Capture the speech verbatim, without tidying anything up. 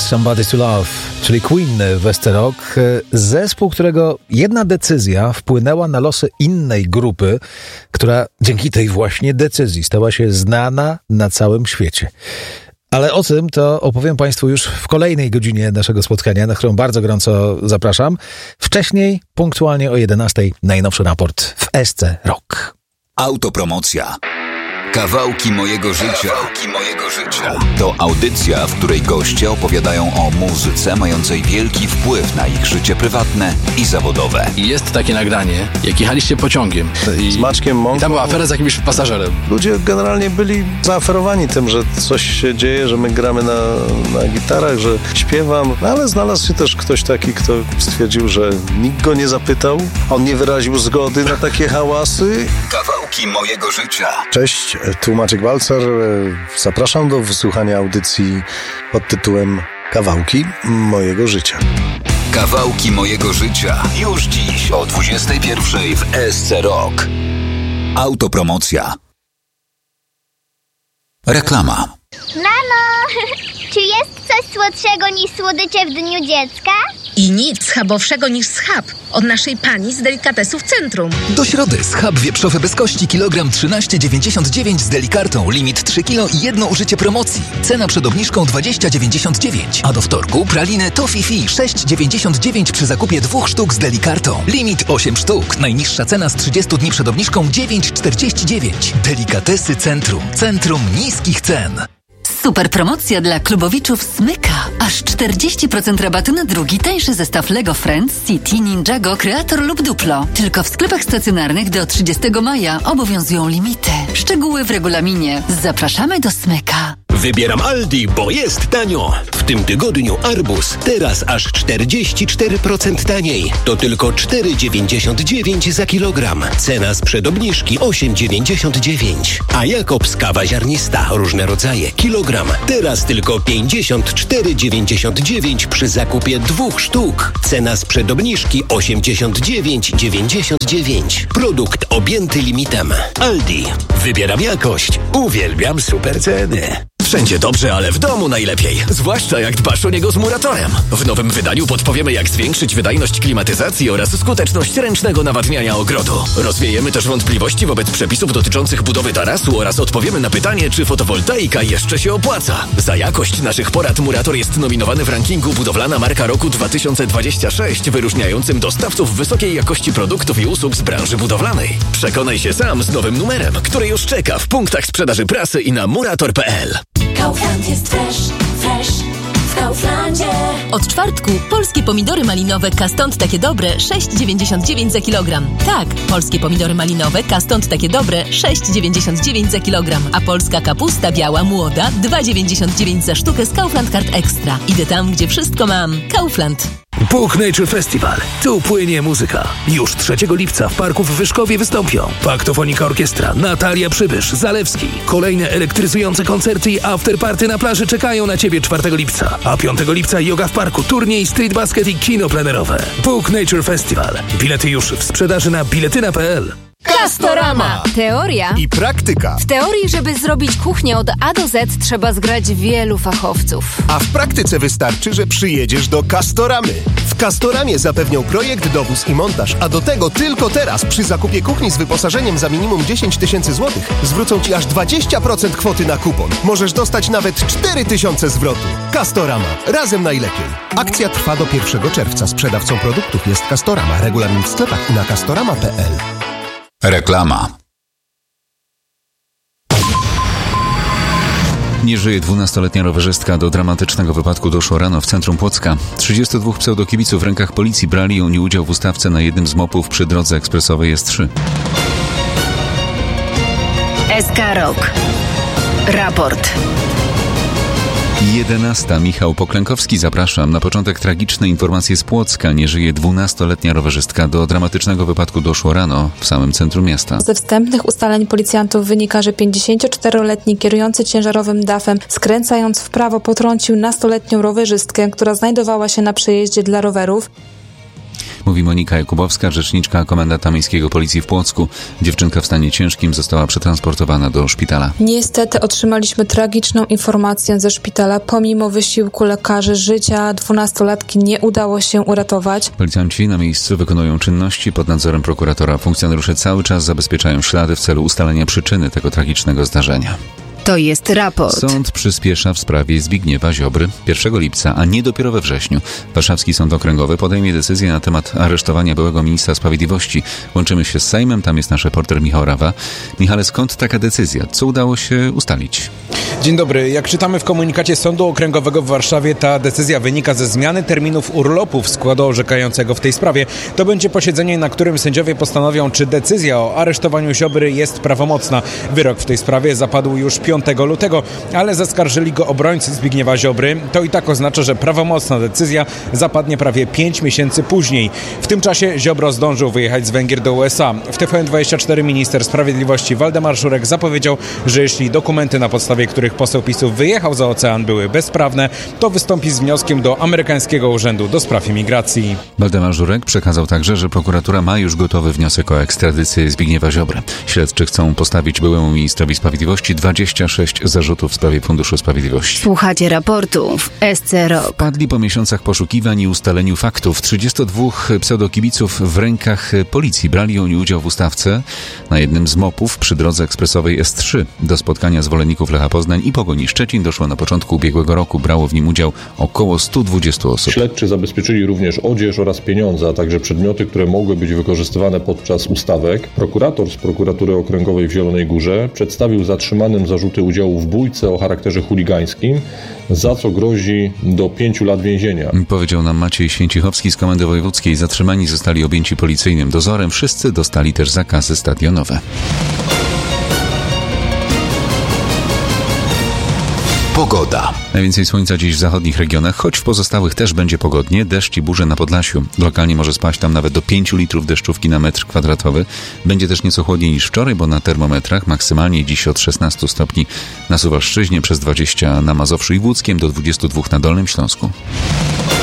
Somebody to Love, czyli Queen w S C Rock. Zespół, którego jedna decyzja wpłynęła na losy innej grupy, która dzięki tej właśnie decyzji stała się znana na całym świecie. Ale o tym to opowiem Państwu już w kolejnej godzinie naszego spotkania, na którą bardzo gorąco zapraszam. Wcześniej, punktualnie o jedenastej, najnowszy raport w S C Rock. Autopromocja. Kawałki mojego życia. Kawałki mojego życia. To audycja, w której goście opowiadają o muzyce mającej wielki wpływ na ich życie prywatne i zawodowe. I jest takie nagranie, jak jechaliście pociągiem. I, z Maćkiem Mąką. I tam była afera z jakimś pasażerem. Ludzie generalnie byli zaaferowani tym, że coś się dzieje, że my gramy na, na gitarach, że śpiewam. No, ale znalazł się też ktoś taki, kto stwierdził, że nikt go nie zapytał. On nie wyraził zgody na takie hałasy. Kawałki mojego życia. Cześć, tu Maciek Balcer. Zapraszam do wysłuchania audycji pod tytułem Kawałki mojego życia. Kawałki mojego życia. Już dziś o dwudziestej pierwszej w S C Rock. Autopromocja. Reklama. Mamo, czy jest coś słodszego niż słodycze w Dniu Dziecka? I nic schabowszego niż schab od naszej pani z delikatesów Centrum. Do środy schab wieprzowy bez kości kilogram trzynaście dziewięćdziesiąt dziewięć z delikartą. Limit trzy kilo i jedno użycie promocji. Cena przed obniżką dwadzieścia dziewięćdziesiąt dziewięć. A do wtorku praliny Toffee sześć dziewięćdziesiąt dziewięć przy zakupie dwóch sztuk z delikartą. Limit osiem sztuk. Najniższa cena z trzydziestu dni przed obniżką dziewięć czterdzieści dziewięć. Delikatesy Centrum. Centrum niskich cen. Super promocja dla klubowiczów Smyka. Aż czterdzieści procent rabatu na drugi tańszy zestaw Lego Friends, City, Ninjago, Creator lub Duplo. Tylko w sklepach stacjonarnych do trzydziestego maja obowiązują limity. Szczegóły w regulaminie. Zapraszamy do Smyka. Wybieram Aldi, bo jest tanio. W tym tygodniu arbuz teraz aż czterdzieści cztery procent taniej. To tylko cztery dziewięćdziesiąt dziewięć za kilogram. Cena sprzed obniżki osiem dziewięćdziesiąt dziewięć. A Jakobs kawa ziarnista, różne rodzaje, kilogram. Teraz tylko pięćdziesiąt cztery dziewięćdziesiąt dziewięć przy zakupie dwóch sztuk. Cena sprzed obniżki osiemdziesiąt dziewięć dziewięćdziesiąt dziewięć. Produkt objęty limitem. Aldi. Wybieram jakość. Uwielbiam super ceny. Wszędzie dobrze, ale w domu najlepiej. Zwłaszcza jak dbasz o niego z Muratorem. W nowym wydaniu podpowiemy, jak zwiększyć wydajność klimatyzacji oraz skuteczność ręcznego nawadniania ogrodu. Rozwiejemy też wątpliwości wobec przepisów dotyczących budowy tarasu oraz odpowiemy na pytanie, czy fotowoltaika jeszcze się opłaca. Za jakość naszych porad Murator jest nominowany w rankingu Budowlana Marka Roku dwa tysiące dwudziestego szóstego, wyróżniającym dostawców wysokiej jakości produktów i usług z branży budowlanej. Przekonaj się sam z nowym numerem, który już czeka w punktach sprzedaży prasy i na murator kropka p l. Kaufland jest fresh, fresh w Kauflandzie. Od czwartku polskie pomidory malinowe K stąd takie dobre sześć dziewięćdziesiąt dziewięć za kilogram. Tak, polskie pomidory malinowe K stąd takie dobre sześć dziewięćdziesiąt dziewięć za kilogram. A polska kapusta biała młoda dwa dziewięćdziesiąt dziewięć za sztukę z Kaufland Card Extra. Idę tam, gdzie wszystko mam. Kaufland. Book Nature Festival. Tu płynie muzyka. Już trzeciego lipca w parku w Wyszkowie wystąpią Paktofonika Orkiestra, Natalia Przybysz, Zalewski. Kolejne elektryzujące koncerty i afterparty na plaży czekają na Ciebie czwartego lipca. A piątego lipca yoga w parku, turniej, street basket i kino plenerowe. Book Nature Festival. Bilety już w sprzedaży na biletyna kropka p l. Castorama. Teoria i praktyka. W teorii, żeby zrobić kuchnię od A do Z, trzeba zgrać wielu fachowców. A w praktyce wystarczy, że przyjedziesz do Castoramy. W Castoramie zapewnią projekt, dowóz i montaż, a do tego tylko teraz przy zakupie kuchni z wyposażeniem za minimum dziesięć tysięcy złotych zwrócą Ci aż dwadzieścia procent kwoty na kupon. Możesz dostać nawet cztery tysiące zwrotu. Castorama. Razem najlepiej. Akcja trwa do pierwszego czerwca. Sprzedawcą produktów jest Castorama. Regulamin w sklepach i na castorama kropka p l. Reklama. Nie żyje dwunastoletnia rowerzystka. Do dramatycznego wypadku doszło rano w centrum Płocka. trzydziestu dwóch pseudokibiców w rękach policji brali oni udział w ustawce na jednym z mopów przy drodze ekspresowej S trzy. S K Rock. Raport. jedenasta. Michał Poklękowski, zapraszam. Na początek tragiczne informacje z Płocka. Nie żyje dwunastoletnia rowerzystka. Do dramatycznego wypadku doszło rano w samym centrum miasta. Ze wstępnych ustaleń policjantów wynika, że pięćdziesięcioczteroletni kierujący ciężarowym dafem, skręcając w prawo, potrącił nastoletnią rowerzystkę, która znajdowała się na przejeździe dla rowerów. Mówi Monika Jakubowska, rzeczniczka komendanta miejskiego policji w Płocku. Dziewczynka w stanie ciężkim została przetransportowana do szpitala. Niestety otrzymaliśmy tragiczną informację ze szpitala. Pomimo wysiłku lekarzy życia dwunastolatki nie udało się uratować. Policjanci na miejscu wykonują czynności pod nadzorem prokuratora. Funkcjonariusze cały czas zabezpieczają ślady w celu ustalenia przyczyny tego tragicznego zdarzenia. To jest raport. Sąd przyspiesza w sprawie Zbigniewa Ziobry. pierwszego lipca, a nie dopiero we wrześniu, Warszawski Sąd Okręgowy podejmie decyzję na temat aresztowania byłego ministra sprawiedliwości. Łączymy się z Sejmem, tam jest nasz reporter Michał Rawa. Michale, skąd taka decyzja? Co udało się ustalić? Dzień dobry. Jak czytamy w komunikacie Sądu Okręgowego w Warszawie, ta decyzja wynika ze zmiany terminów urlopów składu orzekającego w tej sprawie. To będzie posiedzenie, na którym sędziowie postanowią, czy decyzja o aresztowaniu Ziobry jest prawomocna. Wyrok w tej sprawie zapadł już piątego lutego, ale zaskarżyli go obrońcy Zbigniewa Ziobry. To i tak oznacza, że prawomocna decyzja zapadnie prawie pięć miesięcy później. W tym czasie Ziobro zdążył wyjechać z Węgier do U S A. W T V N dwadzieścia cztery minister sprawiedliwości Waldemar Żurek zapowiedział, że jeśli dokumenty, na podstawie których poseł PiSu wyjechał za ocean, były bezprawne, to wystąpi z wnioskiem do amerykańskiego Urzędu do Spraw Imigracji. Waldemar Żurek przekazał także, że prokuratura ma już gotowy wniosek o ekstradycję Zbigniewa Ziobry. Śledczy chcą postawić byłemu ministrowi sprawiedliwości dwadzieścia sześć zarzutów w sprawie Funduszu Sprawiedliwości. Słuchacie raportu w S C Rock. Wpadli po miesiącach poszukiwań i ustaleniu faktów. trzydziestu dwóch pseudokibiców w rękach policji. Brali oni udział w ustawce na jednym z mopów przy drodze ekspresowej S trzy. Do spotkania zwolenników Lecha Poznań i Pogoni Szczecin doszło na początku ubiegłego roku. Brało w nim udział około stu dwudziestu osób. Śledczy zabezpieczyli również odzież oraz pieniądze, a także przedmioty, które mogły być wykorzystywane podczas ustawek. Prokurator z Prokuratury Okręgowej w Zielonej Górze przedstawił zatrzymanym zarzuty udziału w bójce o charakterze chuligańskim, za co grozi do pięciu lat więzienia. Powiedział nam Maciej Święcichowski z Komendy Wojewódzkiej. Zatrzymani zostali objęci policyjnym dozorem. Wszyscy dostali też zakazy stadionowe. Pogoda. Najwięcej słońca dziś w zachodnich regionach, choć w pozostałych też będzie pogodnie. Deszcz i burze na Podlasiu. Lokalnie może spaść tam nawet do pięciu litrów deszczówki na metr kwadratowy. Będzie też nieco chłodniej niż wczoraj, bo na termometrach maksymalnie dziś od szesnastu stopni na Suwalszczyźnie, przez dwadzieścia na Mazowszu i Łódzkiem, do dwudziestu dwóch na Dolnym Śląsku.